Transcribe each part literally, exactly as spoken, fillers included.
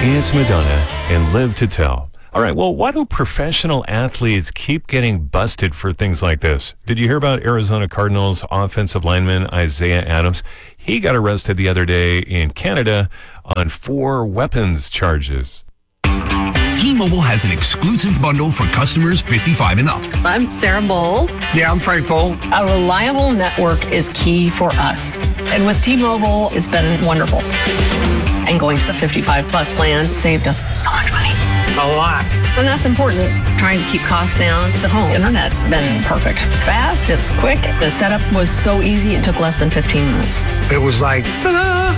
It's Madonna and Live to Tell. All right, well, why do professional athletes keep getting busted for things like this? Did you hear about Arizona Cardinals offensive lineman Isaiah Adams? He got arrested the other day in Canada on four weapons charges. T-Mobile has an exclusive bundle for customers fifty-five and up. I'm Sarah Bowl. Yeah, I'm Frank Bowl. A reliable network is key for us. And with T-Mobile, it's been wonderful. And going to the fifty-five plus plan saved us so much money. A lot. And that's important. Trying to keep costs down. The home internet's been perfect. It's fast, it's quick. The setup was so easy, it took less than fifteen minutes. It was like, ta-da!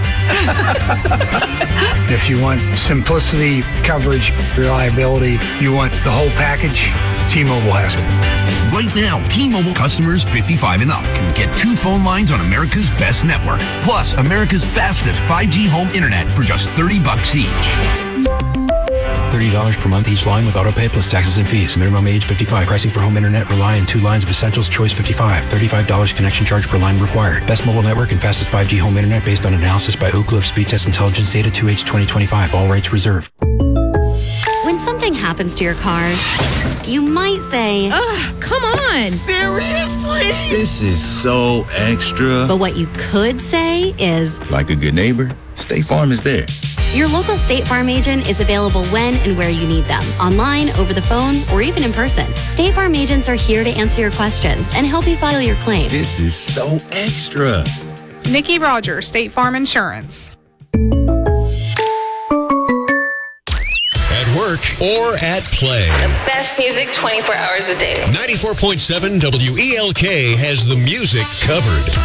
If you want simplicity, coverage, reliability, you want the whole package, T-Mobile has it. Right now, T-Mobile customers fifty-five and up can get two phone lines on America's best network, plus America's fastest five G home internet for just thirty bucks each. thirty dollars per month each line with autopay plus taxes and fees. Minimum age fifty-five. Pricing for home internet rely on two lines of essentials. Choice fifty-five. thirty-five dollars connection charge per line required. Best mobile network and fastest five G home internet based on analysis by Ookla of Speed Test Intelligence data two H twenty twenty-five. All rights reserved. When something happens to your car, you might say, ugh, come on. Seriously? This is so extra. But what you could say is, like a good neighbor, State Farm is there. Your local State Farm agent is available when and where you need them, online, over the phone, or even in person. State Farm agents are here to answer your questions and help you file your claim. This is so extra. Nikki Rogers, State Farm Insurance. At work or at play. The best music twenty-four hours a day. ninety-four point seven W E L K has the music covered.